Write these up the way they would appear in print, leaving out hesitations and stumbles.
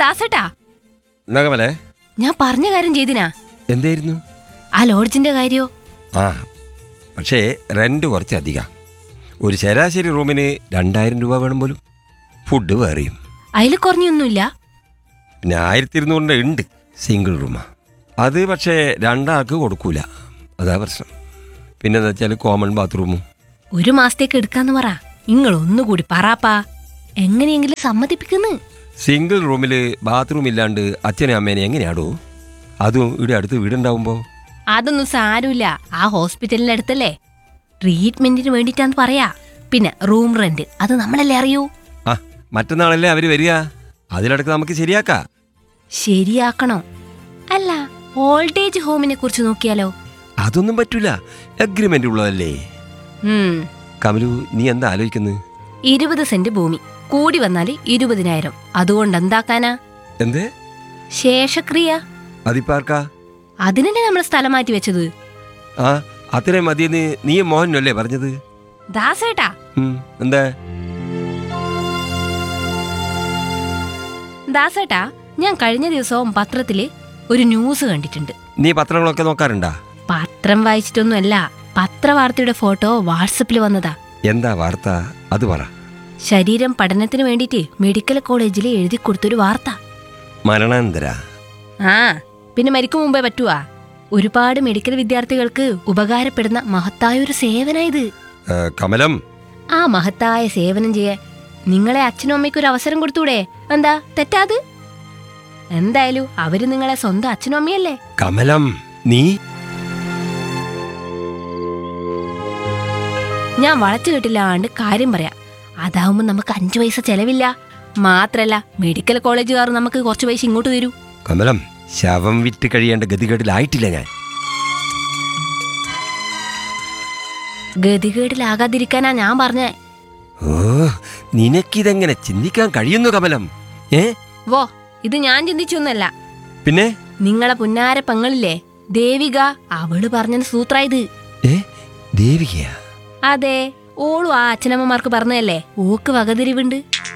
ദാസേട്ടാ, നഗമലേ, ഞാൻ പറഞ്ഞ കാര്യം ചെയ്തിനാ? എന്തായിരുന്നു? ആ ലോഡ്ജിന്റെ കാര്യോ? ആ, പക്ഷേ റെന്റ് കുറച്ച് അധികം. ഒരു ശരാശരി റൂമിന് 2000 രൂപ വേണം പോലും. ഫുഡ് വേറെയും. അതിൽ കുറഞ്ഞൊന്നുമില്ല. പിന്നെ 1200 ഉണ്ട് സിംഗിൾ റൂമാ. അത് പക്ഷേ 2 ആൾക്ക് കൊടുക്കൂല, അതാ പ്രശ്നം. പിന്നെന്താ വെച്ചാൽ കോമൺ ബാത്റൂമും. ഒരു മാസത്തേക്ക് എടുക്കാന്ന് പറ. നിങ്ങളൊന്നുകൂടി പറയാപ്പാ, എങ്ങനെയെങ്കിലും സമ്മതിപ്പിക്കുന്നു. സിംഗിൾ റൂമിൽ ബാത്റൂം ഇല്ലാണ്ട് അച്ഛനും അമ്മേനെ എങ്ങനെയാടോ? അതും ഇവിടെ അടുത്ത് വീടുണ്ടാവുമ്പോ. അതൊന്നും സാരമില്ല, ആ ഹോസ്പിറ്റലിന്റെ അടുത്തല്ലേ. ട്രീറ്റ്മെന്റിന് വേണ്ടിട്ടാന്ന് പറയാ. പിന്നെ റൂം റെന്റ് അത് നമ്മളല്ലേ അറിയൂ. ആ, മറ്റന്നാളല്ലേ അവര് വരിക, അതിലടക്ക് നമുക്ക് ശരിയാക്കാം. ശരിയാക്കണോ? അല്ല, ഓൾഡേജ് ഹോമിനെ കുറിച്ച് നോക്കിയാലോ? അതൊന്നും പറ്റൂല, അഗ്രിമെന്റ് ഉള്ളതല്ലേ. കമലു, നീ എന്താ ആലോചിക്കുന്നത്? 20 സെന്റ് ഭൂമി കൂടി വന്നാല് 20,000. അതുകൊണ്ട് എന്താക്കാനാ? എന്ത് ശേഷക്രിയ? അതിപ്പാർക്കാ? അതിനല്ലേ നമ്മൾ സ്ഥലം മാറ്റി വെച്ചത്. ആ, അത്രയും മതിയെന്ന് നീ മോഹനല്ലേ പറഞ്ഞത്? ദാസേട്ടാ, എന്താ? ദാസേട്ടാ, ഞാൻ കഴിഞ്ഞ ദിവസവും പത്രത്തില് ഒരു ന്യൂസ് കണ്ടിട്ടുണ്ട്. നീ പത്രങ്ങളൊക്കെ നോക്കാറുണ്ടാ? പത്രം വായിച്ചിട്ടൊന്നുമല്ല, പത്രവാർത്തയുടെ ഫോട്ടോ വാട്സപ്പിൽ വന്നതാ. എന്താ വാർത്ത? അത് പറ. ശരീരം പഠനത്തിന് വേണ്ടിട്ട് മെഡിക്കൽ കോളേജിൽ എഴുതി കൊടുത്തൊരു വാർത്ത. മരണാനന്തര? ആ, പിന്നെ മരിക്കും മുമ്പേ പറ്റുവാ. ഒരുപാട് മെഡിക്കൽ വിദ്യാർത്ഥികൾക്ക് ഉപകാരപ്പെടുന്ന മഹത്തായൊരു സേവനം ഇത്. കമലം, ആ മഹത്തായ സേവനം ചെയ്യാൻ നിങ്ങളെ അച്ഛനും അമ്മയ്ക്കും ഒരു അവസരം കൊടുത്തൂടെ? എന്താ തെറ്റാത്? എന്തായാലും അവര് നിങ്ങളെ സ്വന്തം അച്ഛനും അമ്മയല്ലേ. കമലം, നീ ഞാൻ വളച്ചു കെട്ടില്ലാണ്ട് കാര്യം പറയാം. അതാവുമ്പോ നമുക്ക് 5 പൈസ ചെലവില്ല. മാത്രല്ല മെഡിക്കൽ കോളേജുകാർ നമുക്ക് കുറച്ച് പൈസ ഇങ്ങോട്ട് തരൂ. കമലം, ശവം വിറ്റ് കഴിയേണ്ട ഗതികേടിലായിട്ടില്ല ഞാൻ. ഗതികേടിലാകാതിരിക്കാനാ ഞാൻ പറഞ്ഞേ. ഓ, നിനക്കിതെങ്ങനെ ചിന്തിക്കാൻ കഴിയുന്നു കമലം? വോ, ഇത് ഞാൻ ചിന്തിച്ചൊന്നല്ല. പിന്നെ നിങ്ങളെ പുന്നാര പെങ്ങളില്ലേ ദേവിക, അവള് പറഞ്ഞ സൂത്രായത്. ദേവികയാ? അതെ, ഓളും ആ അച്ഛനമ്മമാർക്ക് പറഞ്ഞതല്ലേ. ഓക്ക് വകതിരിവുണ്ട്.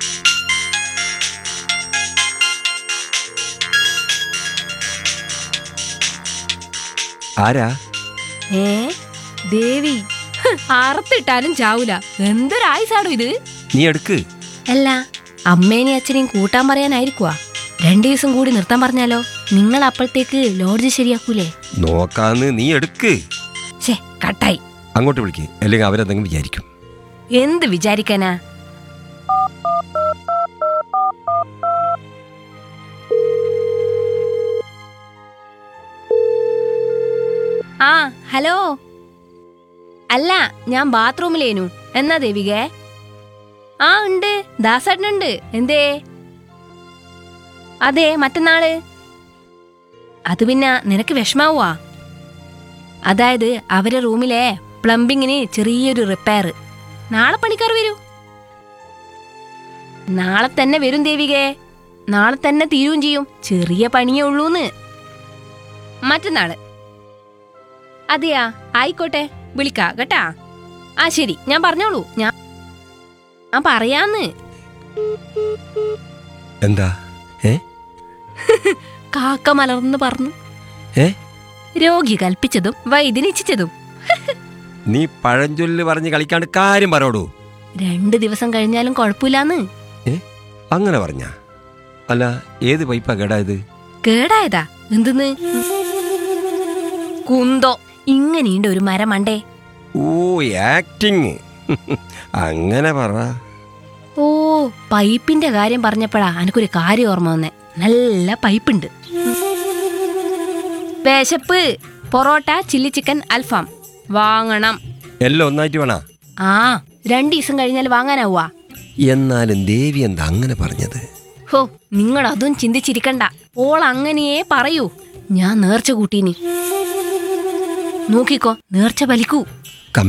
ആരാ? ദേവി. അറുത്തിട്ടാലും ചാവൂല. എന്തൊരായുസാടോ ഇത്. നീ എടുക്ക്. അല്ല, അമ്മേനെയും അച്ഛനെയും കൂട്ടാൻ പറയാനായിരിക്കുവാ. 2 ദിവസം കൂടി നിർത്താൻ പറഞ്ഞാലോ? നിങ്ങൾ അപ്പോഴത്തേക്ക് ലോഡ്ജ് ശരിയാക്കൂലേ? നോക്കാന്ന്, നീ എടുക്ക്. കട്ടായി. അങ്ങോട്ട് വിളിക്ക്, അല്ലെങ്കിൽ അവരെന്തെങ്കിലും വിചാരിക്കും. എന്ത് വിചാരിക്കാനാ? ആ, ഹലോ. അല്ല, ഞാൻ ബാത്റൂമിലേനു. എന്നാ ദേവികേ? ആ, ഉണ്ട്, ദാസേട്ടനുണ്ട്. എന്തേ? അതെ, മറ്റന്നാള്. അത് പിന്നെ നിനക്ക് വിഷമാവുവാ? അതായത് അവരെ റൂമിലെ പ്ലംബിങ്ങിന് ചെറിയൊരു റിപ്പയർ. നാളെ പണിക്കാർ വരൂ. നാളെ തന്നെ വരും ദേവികേ. നാളെ തന്നെ തീരുകയും ചെയ്യും. ചെറിയ പണിയേ ഉള്ളൂന്ന്. മറ്റന്നാള്. അതെയാ, ആയിക്കോട്ടെ, വിളിക്കാ കേട്ടാ. ആ ശരി, ഞാൻ പറഞ്ഞോളൂ. ഞാൻ പറയാന്ന്. എന്താ? കാക്ക മലർന്ന് പറഞ്ഞു. രോഗി കൽപ്പിച്ചതും വൈദ്യനിച്ഛിച്ചതും. നീ പഴഞ്ചൊല്ല് പറഞ്ഞ് കളിക്കാണ്ട് കാര്യം പറയോടൂ. 2 ദിവസം കഴിഞ്ഞാലും കുഴപ്പമില്ലാന്ന്. അങ്ങനെ പറഞ്ഞ? അല്ല, ഏത് പൈപ്പാ കേടായത്? കേടായതാ? എന്തെന്ന്? കുന്തോ ഇങ്ങനെയുണ്ട് ഒരു മരം മണ്ടേ. ഓ, ആക്ടിങ്. അങ്ങനെ പറ. ഓ, പൈപ്പിന്റെ കാര്യം പറഞ്ഞപ്പോഴാ എനിക്കൊരു കാര്യം ഓർമ്മ വന്നേ. നല്ല പൈപ്പുണ്ട്. വിശപ്പ്. പൊറോട്ട, ചില്ലി ചിക്കൻ, അൽഫാം വാങ്ങണം. എല്ലാം ഒന്നായിട്ട് വേണ? ആ, 2 ദിവസം കഴിഞ്ഞാൽ വാങ്ങാനാവുക. എന്നാലും ദേവി എന്താ അങ്ങനെ പറഞ്ഞത്? ഹോ, നിങ്ങൾ അതും ചിന്തിച്ചിരിക്കണ്ട. ഓൾ അങ്ങനെയേ പറയൂ. ഞാൻ നേർച്ച കൂട്ടീനി. നോക്കിക്കോ, നേർച്ച വലിക്കൂ.